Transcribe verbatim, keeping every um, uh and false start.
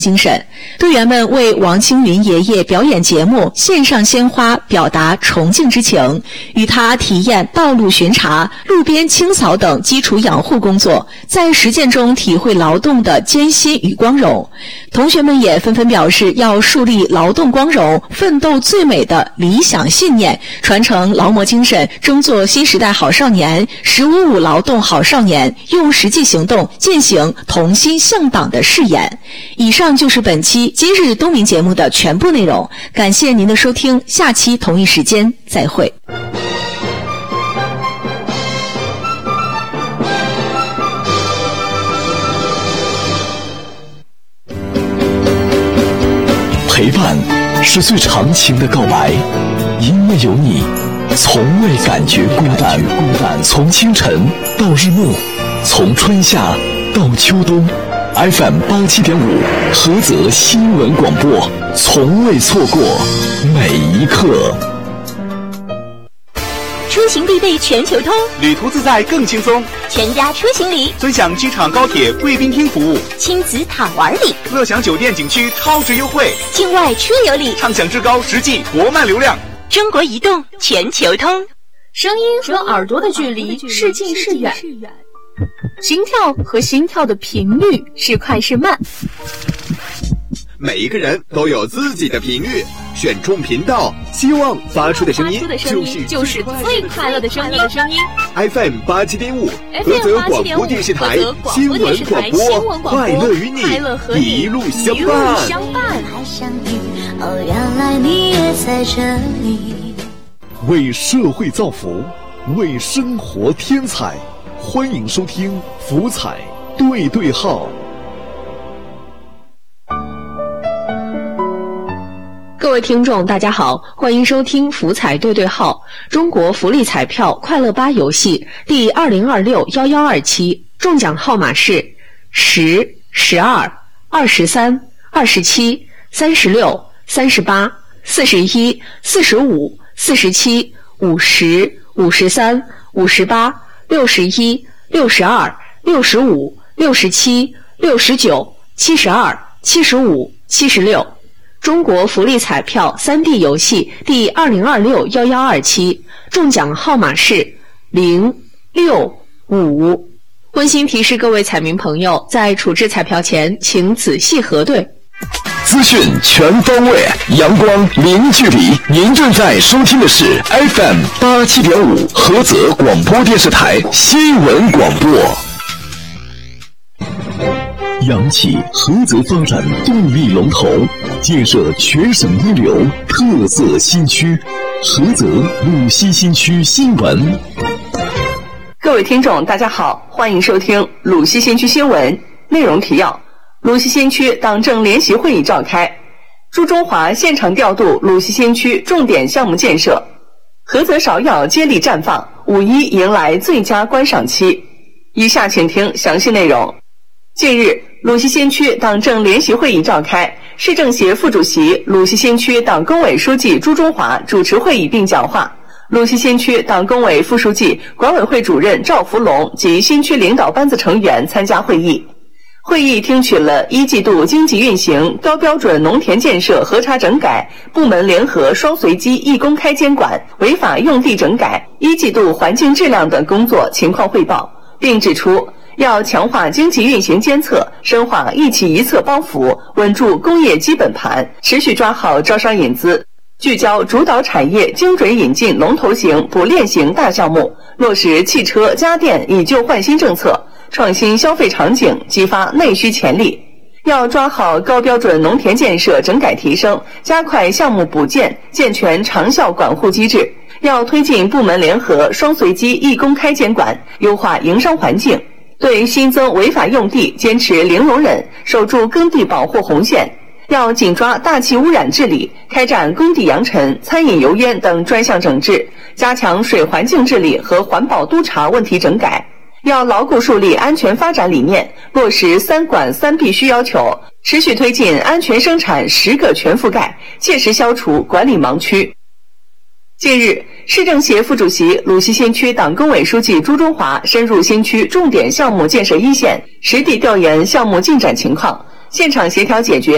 精神，队员们为王青云爷爷表演节目，献上鲜花，表达崇敬之情，与他体验道路巡查、路边清扫等基础养护工作，在实践中体会劳动的艰辛与光荣。同学们也纷纷表示要树立劳动光荣、奋斗最美的理想信念，传承劳模精神，争做新时代好少年、十五五劳动好少年，用实际行动践行同心向党的誓言。以上就是本期今日东明节目的全部内容，感谢您的收听，下期同一时间再会。 陪伴是最长情的告白，因为有你，从未感觉孤单。从清晨到日暮，从春夏到秋冬。F M 八七点五，菏泽新闻广播，从未错过每一刻。 出行必备全球通， 旅途自在更轻松。 全家出行礼， 尊享机场高铁贵宾厅服务； 亲子躺玩礼， 乐享酒店景区超值优惠； 境外出游礼， 畅享至高实际国漫流量。 中国移动全球通， 声音和耳朵的距离是近是远，心跳和心跳的频率是快是慢。 每一个人都有自己的频率，选中频道，希望发出的声音就是就是最快乐的声音。 F M 八七点五，菏泽广播电视台新闻广播，快乐与你一路相伴。 哦，原来你也在这里。 为社会造福，为生活添彩。欢迎收听福彩对对号。 各位听众大家好，欢迎收听福彩对对号，中国福利彩票快乐八游戏第二零二六一一二期，中奖号码是十、十二、二十三、二十七、三十六、三十八、四十一、四十五、四十七、五十、五十三、五十八、六十一、六十二、六十五、六十七、六十九、七十二、七十五、七十六。中国福利彩票 三 D 游戏第二零二六一一二期，中奖号码是零、六、五。温馨提示各位彩民朋友，在处置彩票前，请仔细核对。 资讯全方位，阳光零距离。您正在收听的是 F M 八七点五，菏泽广播电视台新闻广播。扬起菏泽发展动力龙头，建设全省一流特色新区，菏泽鲁西新区新闻。 各位听众大家好，欢迎收听鲁西新区新闻。内容提要：鲁西新区党政联席会议召开，朱中华现场调度鲁西新区重点项目建设，菏泽芍药接力绽放，五一迎来最佳观赏期。以下请听详细内容。近日，鲁西新区党政联席会议召开，市政协副主席、鲁西新区党工委书记朱中华主持会议并讲话。鲁西新区党工委副书记、管委会主任赵福龙及新区领导班子成员参加会议。会议听取了一季度经济运行、高标准农田建设核查整改、部门联合双随机一公开监管、违法用地整改、一季度环境质量等工作情况汇报，并指出要强化经济运行监测，深化一企一策帮扶，稳住工业基本盘，持续抓好招商引资，聚焦主导产业精准引进龙头型、补链型大项目，落实汽车、家电以旧换新政策，创新消费场景，激发内需潜力。要抓好高标准农田建设整改提升，加快项目补建，健全长效管护机制。要推进部门联合双随机一公开监管，优化营商环境。对新增违法用地坚持零容忍，守住耕地保护红线。要紧抓大气污染治理，开展工地扬尘、餐饮油烟等专项整治，加强水环境治理和环保督查问题整改。要牢固树立安全发展理念，落实三管三必须要求，持续推进安全生产十个全覆盖，切实消除管理盲区。近日，市政协副主席、鲁西新区党工委书记朱中华深入新区重点项目建设一线，实地调研项目进展情况，现场协调解决